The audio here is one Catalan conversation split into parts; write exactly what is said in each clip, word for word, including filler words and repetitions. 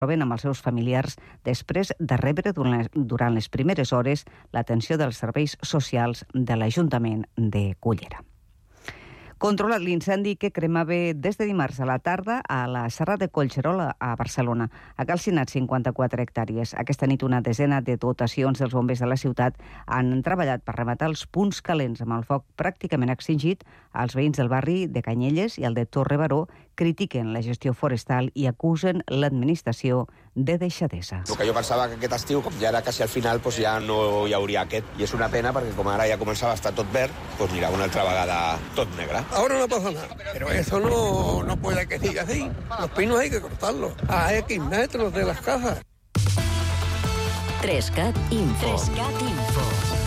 troben amb els seus familiars després de rebre durant les primeres hores l'atenció dels serveis socials de l'Ajuntament de Cullera. Controlat l'incendi que cremava des de dimarts a la tarda a la Serra de Collserola a Barcelona. Ha calcinat cinquanta-quatre hectàrees. Aquesta nit una desena de dotacions dels bombers de la ciutat han treballat per rematar els punts calents amb el foc pràcticament extingit. Els veïns del barri de Canyelles i el de Torre Baró critiquen la gestió forestal i acusen l'administració de deixadesa. El que jo pensava que aquest estiu, com ja era quasi al final, doncs ja no hi hauria aquest. I és una pena perquè com ara ja començava a estar tot verd, doncs mira, una altra vegada tot negre. Ahora no pasa nada, pero eso no, no puede que siga así. Los pinos hay que cortarlos a X metros de las casas. Trescat Info. Trescat Info.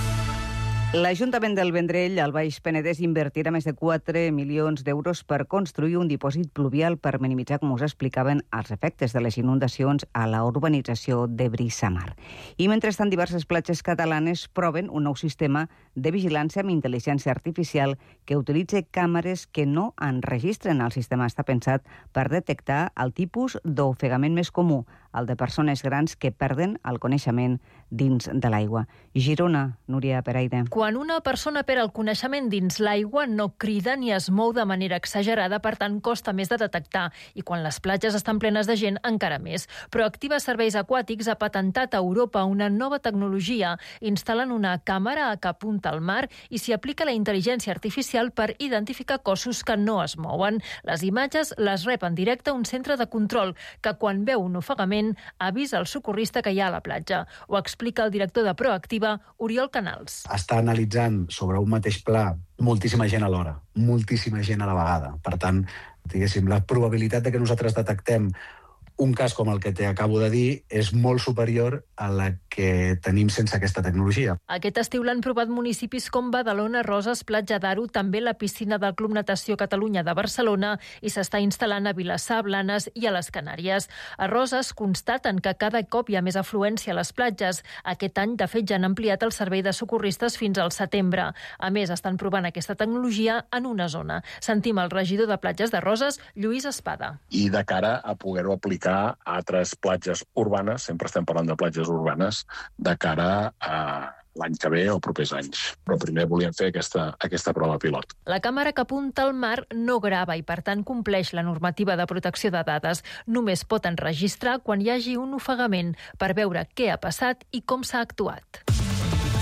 L'Ajuntament del Vendrell, al Baix Penedès, invertirà més de quatre milions d'euros per construir un dipòsit pluvial per minimitzar, com us explicaven, els efectes de les inundacions a la urbanització de Brissamar. I mentrestant, diverses platges catalanes proven un nou sistema de vigilància amb intel·ligència artificial que utilitza càmeres que no enregistren. El sistema està pensat per detectar el tipus d'ofegament més comú, el de persones grans que perden el coneixement dins de l'aigua. Girona, Núria Peraide. Quan una persona perd el coneixement dins l'aigua no crida ni es mou de manera exagerada, per tant costa més de detectar. I quan les platges estan plenes de gent, encara més. Proactiva Serveis Aquàtics ha patentat a Europa una nova tecnologia. Instal·len una càmera que apunta al mar i s'hi aplica la intel·ligència artificial per identificar cossos que no es mouen. Les imatges les rep en directe un centre de control que, quan veu un ofegament, avisa el socorrista que hi ha a la platja. Ho explica el director de Proactiva, Oriol Canals. Està analitzant sobre un mateix pla moltíssima gent alhora, moltíssima gent a la vegada. Per tant, diguéssim, la probabilitat de que nosaltres detectem un cas com el que t'acabo de dir és molt superior a la que tenim sense aquesta tecnologia. Aquest estiu l'han provat municipis com Badalona, Roses, Platja d'Aro, també la piscina del Club Natació Catalunya de Barcelona i s'està instal·lant a Vilassar, Blanes i a les Canàries. A Roses constaten que cada cop hi ha més afluència a les platges. Aquest any, de fet, ja han ampliat el servei de socorristes fins al setembre. A més, estan provant aquesta tecnologia en una zona. Sentim el regidor de platges de Roses, Lluís Espada. I de cara a poder-ho aplicar a altres platges urbanes, sempre estem parlant de platges urbanes, de cara a l'any que ve o propers anys. Però primer volíem fer aquesta, aquesta prova pilot. La càmera que apunta al mar no grava i, per tant, compleix la normativa de protecció de dades. Només pot enregistrar quan hi hagi un ofegament per veure què ha passat i com s'ha actuat.